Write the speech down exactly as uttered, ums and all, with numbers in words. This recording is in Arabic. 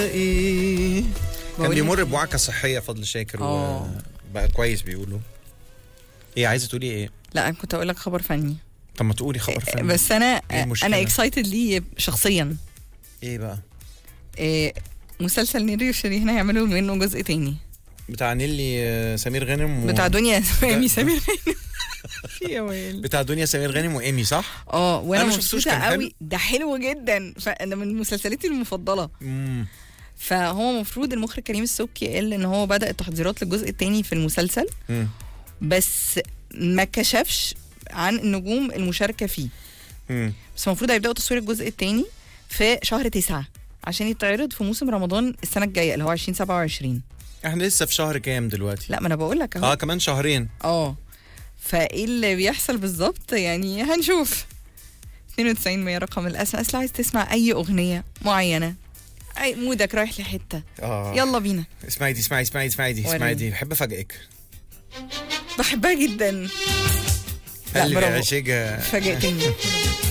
ايه كان بيمر بوعكه صحيه فضل شاكر وبقى كويس بيقولوا. ايه عايزه تقولي ايه؟ لا انا كنت اقول لك خبر فني. طب ما تقولي خبر فني. بس انا انا اكسايتد ليه شخصيا. ايه بقى؟ إيه مسلسل نيلي وشيرين هيعملوا منه جزء تاني بتاع نيلي سمير غانم و... بتاع دنيا سمير سمير غانم بتاع دنيا سمير غانم وايمي صح؟ اه وانا مبسوطه قوي. ده حلو جدا. فانا من مسلسلاتي المفضله. امم فهو المفروض المخرج كريم السبكي قال ان هو بدأ التحضيرات للجزء الثاني في المسلسل. مم. بس ما كشفش عن النجوم المشاركه فيه. مم. بس المفروض هيبداوا تصوير الجزء الثاني في شهر تسعة عشان يتعرض في موسم رمضان السنه الجايه اللي هو عشرين سبعة وعشرين. احنا لسه في شهر كام دلوقتي؟ لا ما انا بقول لك اهو. اه كمان شهرين. اه فايه اللي بيحصل بالظبط يعني هنشوف. اثنين وتسعين مية رقم الاسم. اصل عايز تسمع اي اغنيه معينه اي مودك رايح لحته آه. يلا بينا اسمعي دي اسمعي اسمعي اسمعي دي اسمعي دي بحب افاجئك. بحبها جدا. لا برافو. فاجئتني.